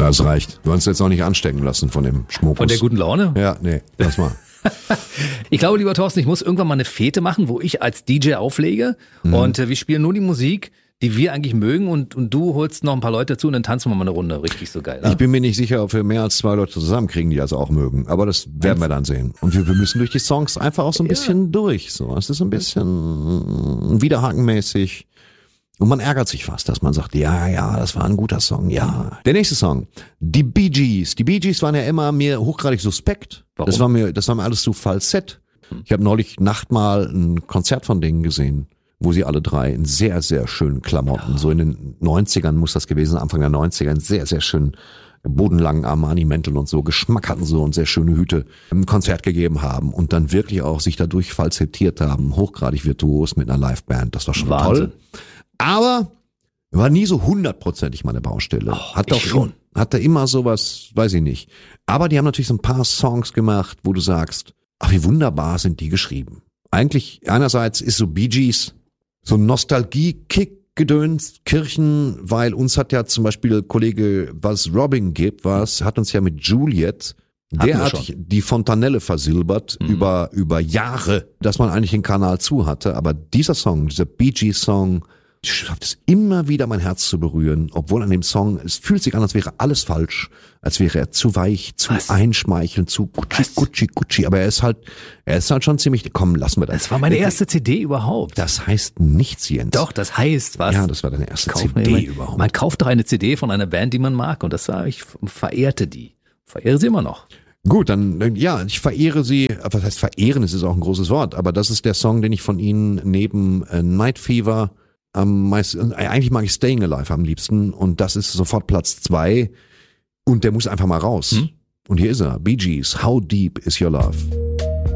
Das reicht. Du kannst jetzt auch nicht anstecken lassen von dem Schmuckus. Von der guten Laune? Ja, nee, lass mal. Ich glaube, lieber Thorsten, ich muss irgendwann mal eine Fete machen, wo ich als DJ auflege und wir spielen nur die Musik, die wir eigentlich mögen und du holst noch ein paar Leute dazu und dann tanzen wir mal eine Runde. Richtig so geil. Ich bin mir nicht sicher, ob wir mehr als 2 Leute zusammenkriegen, die das auch mögen. Aber das werden wir dann sehen. Und wir müssen durch die Songs einfach auch so ein bisschen durch. So, es ist ein bisschen widerhakenmäßig. Und man ärgert sich fast, dass man sagt, ja, das war ein guter Song, ja. Der nächste Song, die Bee Gees. Die Bee Gees waren ja immer mir hochgradig suspekt. Warum? Das war mir alles zu falsett. Ich habe neulich Nacht mal ein Konzert von denen gesehen, wo sie alle drei in sehr, sehr schönen Klamotten, so in den 90ern muss das gewesen sein, Anfang der 90er, in sehr, sehr schönen bodenlangen Armani-Mänteln und so, Geschmack hatten so und sehr schöne Hüte, ein Konzert gegeben haben und dann wirklich auch sich dadurch falsettiert haben, hochgradig virtuos mit einer Liveband. Das war schon Wahnsinn. toll. Aber war nie so 100%ig meine Baustelle. Hatte immer sowas, weiß ich nicht. Aber die haben natürlich so ein paar Songs gemacht, wo du sagst, ach, wie wunderbar sind die geschrieben. Eigentlich, einerseits ist so Bee Gees so ein Nostalgie-Kick-Gedöns, Kirchen, weil uns hat ja zum Beispiel Kollege, was Robin gibt, hat uns ja mit Juliet derartig die Fontanelle versilbert über Jahre, dass man eigentlich den Kanal zu hatte. Aber dieser Song, dieser Bee Gees Song, schafft es immer wieder mein Herz zu berühren, obwohl an dem Song, es fühlt sich an, als wäre alles falsch, als wäre er zu weich, zu einschmeichelnd, zu Gucci, aber er ist halt schon ziemlich, komm, lassen wir das. Das war meine erste CD überhaupt. Das heißt nichts, Jens. Doch, das heißt was. Ja, das war deine erste CD überhaupt. Man kauft doch eine CD von einer Band, die man mag und ich verehre sie immer noch. Gut, dann, ja, ich verehre sie, was heißt verehren, es ist auch ein großes Wort, aber das ist der Song, den ich von ihnen neben Night Fever am meisten, eigentlich mag ich Staying Alive am liebsten und das ist sofort Platz 2 und der muss einfach mal raus. Und hier ist er, Bee Gees, How Deep Is Your Love?